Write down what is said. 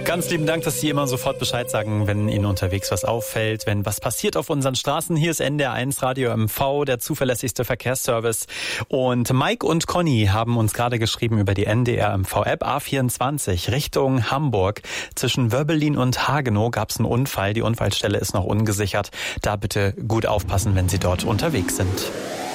Ganz lieben Dank, dass Sie immer sofort Bescheid sagen, wenn Ihnen unterwegs was auffällt, wenn was passiert auf unseren Straßen. Hier ist NDR1 Radio MV, der zuverlässigste Verkehrsservice. Und Mike und Conny haben uns gerade geschrieben über die NDR MV-App A24 Richtung Hamburg. Zwischen Wörbelin und Hagenow gab es einen Unfall. Die Unfallstelle ist noch ungesichert. Da bitte gut aufpassen, wenn Sie dort unterwegs sind.